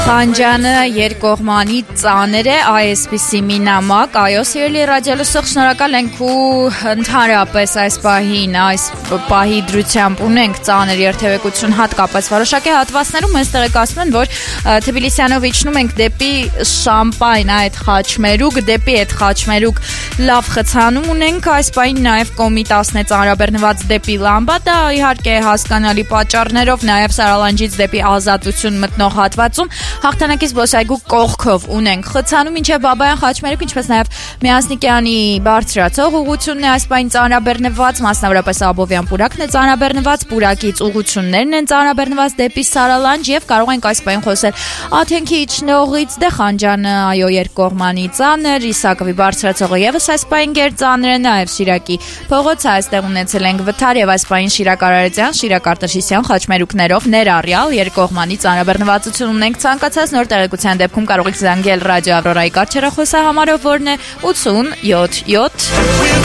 Խանջանը երկկողմանի ծանր է, այսպիսի մի նամակ, այո, սիրելի ռադիոլսող, շնորհակալ ենք ու ընդհանրապես այս պահի դրությամբ ունենք ծանր երթևեկություն հատկապես որոշակի հատվածներում մեզ տեղեկացնում են, որ Թբիլիսյանով իջնում ենք դեպի Շամպայն, այդ խաչմերուկ, դեպի այդ խաչմերուկ լավ խցանում ունենք, այս պահին նաև կոմի 10 ծանրաբեռնված դեպի Լամբադա, իհարկե հասկանալի պատճառներով, նաև Սարալանջից դեպի Ազատություն մտնող հատվածում հաղթանակի զբոսայգու կողքով ունենք խցանում, ինչև Բաբայան խաչմերուկ, ինչպես նաև Միասնիկյանի բարձրացող ուղղությունն է այս պահին ծանրաբեռնված, մասնավորապես Աբովյան պուրակն է ծանրաբեռնված, պուրակից ուղղություններն են ծանրաբեռնված դեպի Սարալանջ եւ կարող ենք այս պահին խոսել Աթենքի իջնողից դե Խանջանը, այո, երկկողմանի ծանր, Իսակովի բարձրացողը եւս այս պահին գերծանր է, նաև Շիրակի փողոցը այստեղ ունեցել ենք վթար եւ այս պահին Շիրակ Արարատյան, Շիրակ Արտաշիսյան խաչմերուկներով ներառյալ երկկողմանի ծանրաբեռնվածություն ունենք ցանկացած նոր տեղեկության դեպքում կարող եք զանգել ռադիո Ավրորայի կարճ հեռախոսահամարով, որն է 87 7